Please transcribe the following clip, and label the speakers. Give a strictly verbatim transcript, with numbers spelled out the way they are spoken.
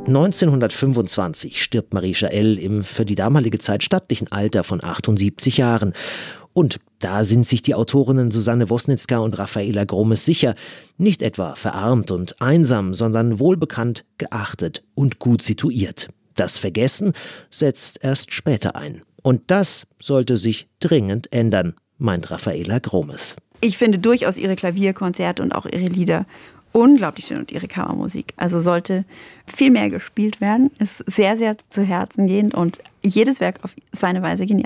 Speaker 1: neunzehnhundertfünfundzwanzig stirbt Marie Chaelle im für die damalige Zeit stattlichen Alter von achtundsiebzig Jahren. Und da sind sich die Autorinnen Susanne Wosnitzka und Raffaela Gromes sicher, nicht etwa verarmt und einsam, sondern wohlbekannt, geachtet und gut situiert. Das Vergessen setzt erst später ein. Und das sollte sich dringend ändern, meint Raffaela Gromes.
Speaker 2: Ich finde durchaus ihre Klavierkonzerte und auch ihre Lieder unglaublich schön und ihre Kammermusik. Also sollte viel mehr gespielt werden. Ist sehr, sehr zu Herzen gehend und jedes Werk auf seine Weise genial.